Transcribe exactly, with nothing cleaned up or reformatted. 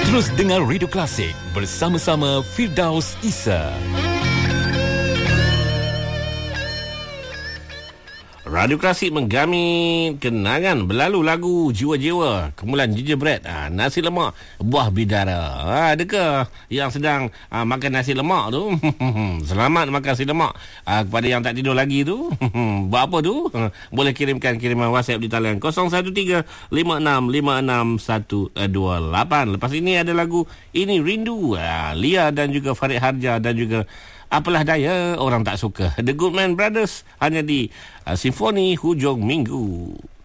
Terus dengar Radio Klasik bersama-sama Firdaus Isa. Radio Klasik menggami kenangan berlalu lagu jiwa-jiwa Kumpulan Ginger Bread, ha, nasi lemak buah bidara. Ha, adakah yang sedang ha, makan nasi lemak tu? Selamat makan nasi lemak. Ha, kepada yang tak tidur lagi tu, buat apa tu? Ha, boleh kirimkan kiriman WhatsApp di talian kosong satu tiga lima enam lima enam satu dua lapan. Lepas ini ada lagu Ini Rindu, ha, Lia dan juga Farid Harja dan juga Apalah Daya Orang Tak Suka, The Goodman Brothers, hanya di uh, Simfoni Hujung Minggu.